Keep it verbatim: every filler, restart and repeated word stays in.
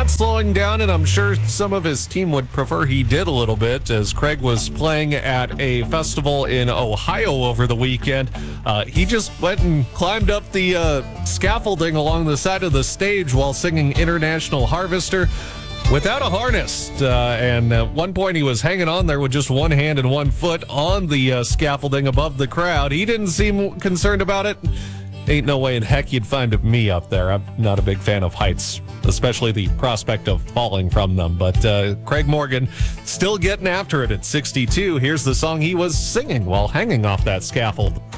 not slowing down, and I'm sure some of his team would prefer he did a little bit, as Craig was playing at a festival in Ohio over the weekend. Uh, he just went and climbed up the uh, scaffolding along the side of the stage while singing International Harvester without a harness. Uh, and at one point he was hanging on there with just one hand and one foot on the uh, scaffolding above the crowd. He didn't seem concerned about it. Ain't no way in heck you'd find me up there. I'm not a big fan of heights, especially the prospect of falling from them. But uh, Craig Morgan still getting after it at sixty-two. Here's the song he was singing while hanging off that scaffold.